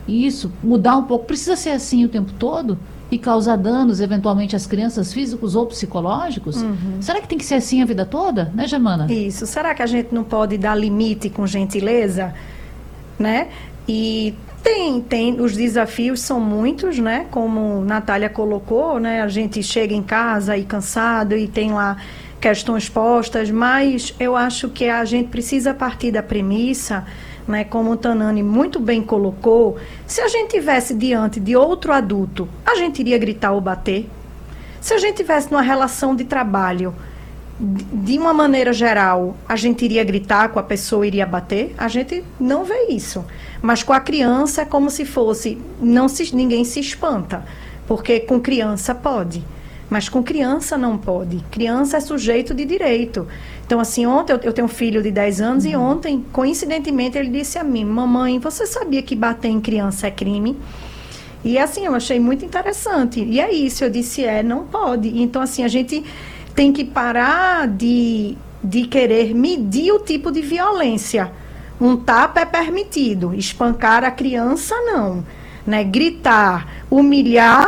isso, mudar um pouco, precisa ser assim o tempo todo? E causar danos, eventualmente, às crianças físicos ou psicológicos? Será que tem que ser assim a vida toda, né, Germana? Isso. Será que a gente não pode dar limite com gentileza, né? E os desafios são muitos, né? Como Natália colocou, né? A gente chega em casa aí cansado e tem lá questões postas, mas eu acho que a gente precisa partir da premissa, né, como o Tanani muito bem colocou, se a gente tivesse diante de outro adulto, a gente iria gritar ou bater? Se a gente tivesse numa relação de trabalho, de uma maneira geral, a gente iria gritar com a pessoa, iria bater? A gente não vê isso. Mas com a criança é como se fosse, ninguém se espanta, porque com criança pode. Mas com criança não pode. Criança é sujeito de direito. Então, assim, ontem eu tenho um filho de 10 anos e ontem, coincidentemente, ele disse a mim: mamãe, você sabia que bater em criança é crime? E assim, eu achei muito interessante. E é isso, eu disse, não pode. Então, assim, a gente tem que parar de querer medir o tipo de violência. Um tapa é permitido, espancar a criança não. Né? Gritar, humilhar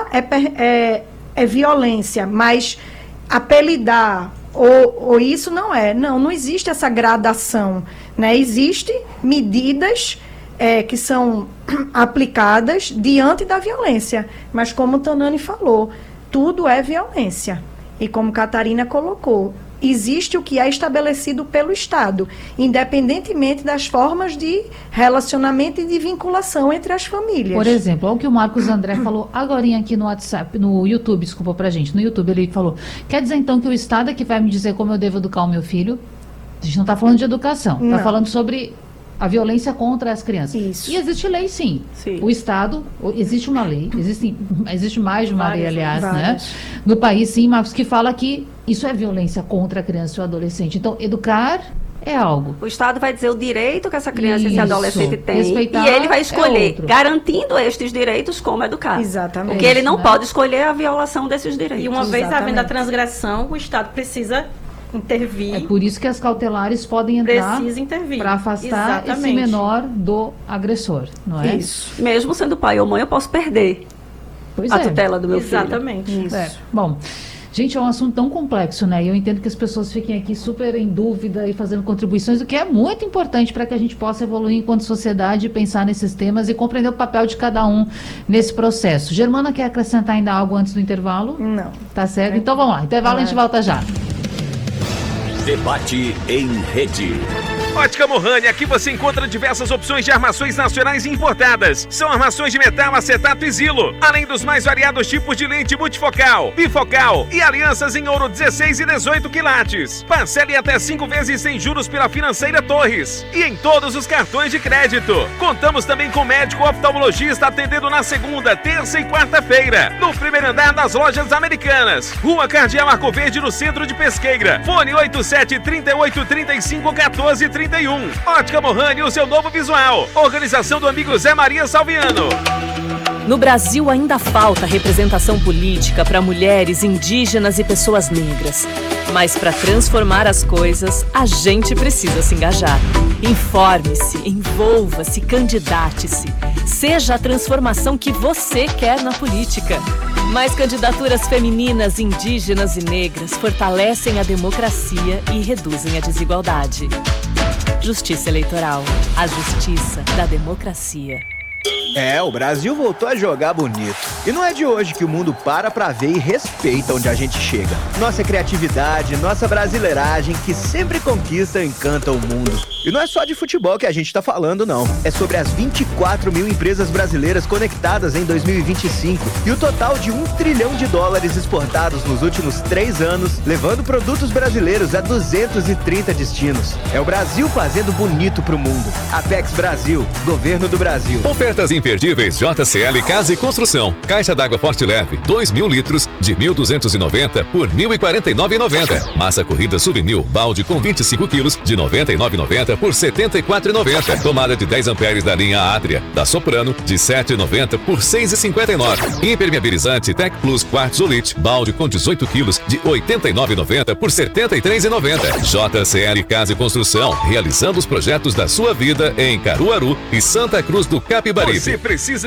é violência, mas apelidar ou isso não é. Não existe essa gradação, né? Existem medidas que são aplicadas diante da violência, mas como o Tanani falou, tudo é violência. E como Catarina colocou, existe o que é estabelecido pelo Estado, independentemente das formas de relacionamento e de vinculação entre as famílias. Por exemplo, olha o que o Marcos André falou agorinha aqui no WhatsApp, no YouTube, desculpa pra gente, no YouTube ele falou: quer dizer então que o Estado é que vai me dizer como eu devo educar o meu filho? A gente não está falando de educação, está falando sobre a violência contra as crianças. Isso. E existe lei, sim. O Estado, existe uma lei, existe mais de uma lei, aliás, né? No país, sim, Marcos, que fala que isso é violência contra a criança e o adolescente. Então, educar é algo. O Estado vai dizer o direito que essa criança e esse adolescente tem. Respeitar e ele vai escolher, é garantindo estes direitos, como educar. Exatamente. Porque ele não pode escolher a violação desses direitos. E uma vez havendo a transgressão, o Estado precisa intervir. É por isso que as cautelares podem entrar para afastar esse menor do agressor, não é? Isso. Mesmo sendo pai ou mãe, eu posso perder a tutela do meu filho. Exatamente. Isso. Bom, gente, é um assunto tão complexo, né? E eu entendo que as pessoas fiquem aqui super em dúvida e fazendo contribuições, o que é muito importante para que a gente possa evoluir enquanto sociedade, pensar nesses temas e compreender o papel de cada um nesse processo. Germana, quer acrescentar ainda algo antes do intervalo? Não. Tá certo? Então vamos lá. Intervalo, a gente volta já. Debate em rede. Ótica Mohani, aqui você encontra diversas opções de armações nacionais e importadas. São armações de metal, acetato e Zilo, além dos mais variados tipos de lente multifocal, bifocal e alianças em ouro 16 e 18 quilates. Parcele até 5 vezes sem juros pela Financeira Torres e em todos os cartões de crédito. Contamos também com médico oftalmologista atendendo na segunda, terça e quarta-feira, no primeiro andar das Lojas Americanas, Rua Cardeal Arco Verde, no centro de Pesqueira. Fone 87 38 35 14 31. Ótica Mohani, o seu novo visual. Organização do amigo Zé Maria Salviano. No Brasil ainda falta representação política para mulheres, indígenas e pessoas negras. Mas para transformar as coisas, a gente precisa se engajar. Informe-se, envolva-se, candidate-se. Seja a transformação que você quer na política. Mais candidaturas femininas, indígenas e negras fortalecem a democracia e reduzem a desigualdade. Justiça Eleitoral. A justiça da democracia. O Brasil voltou a jogar bonito. E não é de hoje que o mundo para pra ver e respeita onde a gente chega. Nossa criatividade, nossa brasileiragem, que sempre conquista e encanta o mundo. E não é só de futebol que a gente tá falando, não. É sobre as 24 mil empresas brasileiras conectadas em 2025 e o total de $1 trilhão exportados nos últimos 3 anos, levando produtos brasileiros a 230 destinos. É o Brasil fazendo bonito pro mundo. Apex Brasil, Governo do Brasil. Ofertas imperdíveis JCL Casa e Construção. Caixa d'água Forte Leve, 2.000 litros, de 1.290 por 1.049,90. Massa corrida Souvenir, balde com 25 quilos, de 99,90 por 74,90. Tomada de 10 amperes da linha Átria, da Soprano, de 7,90 por 6,59. Impermeabilizante Tec Plus Quartzolite, balde com 18 quilos, de 89,90 por 73,90. JCL Casa e Construção, realizando os projetos da sua vida em Caruaru e Santa Cruz do Capibaribe. Você precisa